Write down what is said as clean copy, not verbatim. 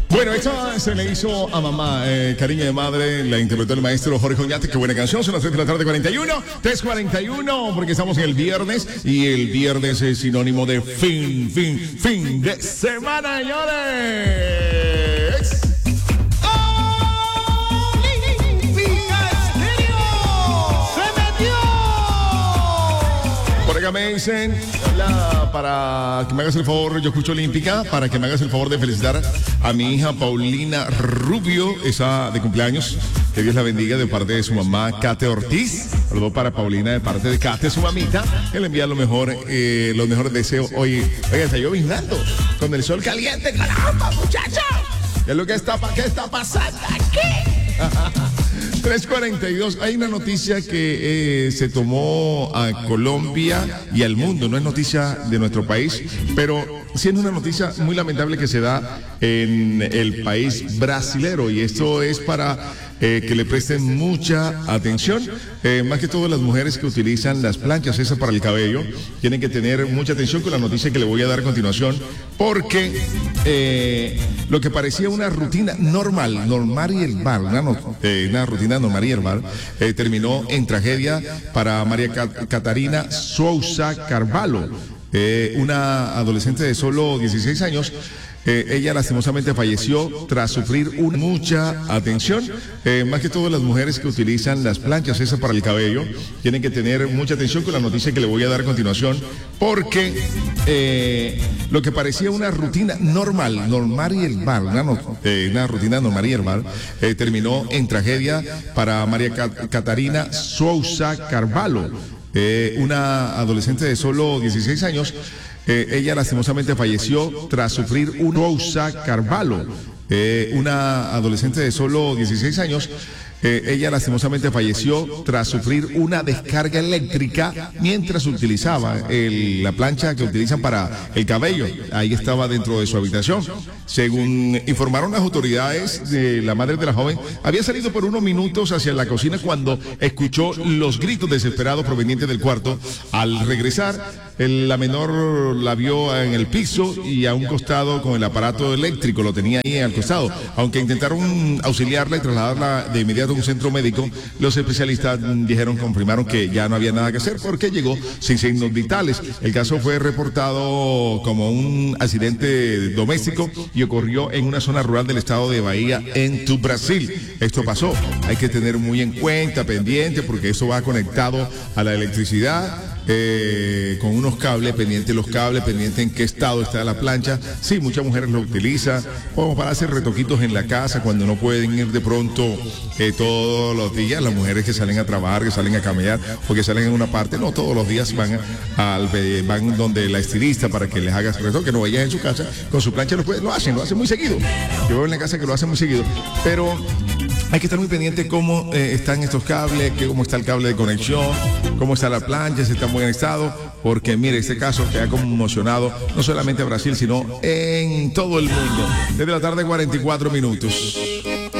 Bueno, esta se le hizo a mamá, cariño de madre, la interpretó el maestro Jorge Oñate. Qué buena canción, son las 3 de la tarde, 3:41, porque estamos en el viernes, y el viernes es sinónimo de fin de semana, señores. Por acá me dicen, para que me hagas el favor, yo escucho Olímpica, para que me hagas el favor de felicitar a mi hija Paulina Rubio, esa de cumpleaños. Que Dios la bendiga de parte de su mamá, Kate Ortiz. Saludos para Paulina de parte de Kate, su mamita, que le envía los mejores deseos. Oye, está lloviznando con el sol caliente, caramba, muchachos. ¿Qué es lo que está pasando aquí? 3:42. Hay una noticia que se tomó a Colombia y al mundo. No es noticia de nuestro país, pero sí es una noticia muy lamentable que se da en el país brasilero. Y esto es para que le presten mucha atención. Más que todo las mujeres que utilizan las planchas esas para el cabello tienen que tener mucha atención con la noticia que le voy a dar a continuación, porque lo que parecía una rutina normal y herbal, una rutina normal y herbal, terminó en tragedia para María Catarina Souza Carvalho, una adolescente de solo 16 años. Ella lastimosamente falleció tras sufrir mucha atención. Más que todo las mujeres que utilizan las planchas esas para el cabello tienen que tener mucha atención con la noticia que le voy a dar a continuación, porque lo que parecía una rutina normal y herbal, una rutina normal y herbal, terminó en tragedia para María Catarina Souza Carvalho, una adolescente de solo 16 años. Ella lastimosamente falleció tras sufrir Souza Carvalho, una adolescente de solo 16 años. Ella lastimosamente falleció tras sufrir una descarga eléctrica mientras utilizaba la plancha que utilizan para el cabello. Ahí estaba dentro de su habitación. Según informaron las autoridades, la madre de la joven había salido por unos minutos hacia la cocina cuando escuchó los gritos desesperados provenientes del cuarto. Al regresar, la menor la vio en el piso y a un costado con el aparato eléctrico, lo tenía ahí al costado. Aunque intentaron auxiliarla y trasladarla de inmediato a un centro médico, los especialistas confirmaron que ya no había nada que hacer porque llegó sin signos vitales. El caso fue reportado como un accidente doméstico y ocurrió en una zona rural del estado de Bahía, en Brasil. Esto pasó, hay que tener muy en cuenta, pendiente, porque eso va conectado a la electricidad. Con unos cables pendientes, en qué estado está la plancha. Sí, muchas mujeres lo utilizan como para hacer retoquitos en la casa cuando no pueden ir de pronto todos los días. Las mujeres que salen a trabajar, que salen a camellar o que salen en una parte, no todos los días van donde la estilista para que les haga su retoque. No, ellas en su casa con su plancha lo hacen muy seguido. Yo veo en la casa que lo hacen muy seguido, pero hay que estar muy pendiente cómo están estos cables, cómo está el cable de conexión, cómo está la plancha, si está en buen estado, porque mire, este caso que ha conmocionado no solamente a Brasil, sino en todo el mundo. Desde la tarde, 44 minutos.